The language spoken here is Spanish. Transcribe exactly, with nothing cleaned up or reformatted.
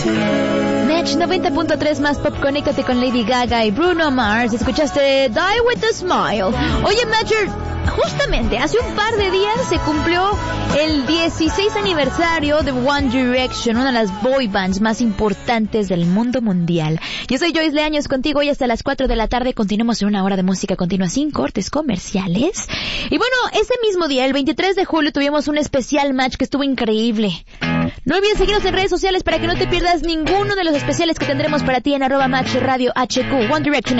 noventa punto tres más pop, conéctate con Lady Gaga y Bruno Mars. Escuchaste Die With A Smile. Oye, Matcher, justamente hace un par de días se cumplió el dieciséis aniversario de One Direction, una de las boy bands más importantes del mundo mundial. Yo soy Joyce Leaños, contigo hoy hasta las cuatro de la tarde. Continuamos en una hora de música continua sin cortes comerciales. Y bueno, ese mismo día, el veintitrés de julio, tuvimos un especial match que estuvo increíble. No olvides seguirnos en redes sociales para que no te pierdas ninguno de los especiales que tendremos para ti en arroba match radio H Q. One Direction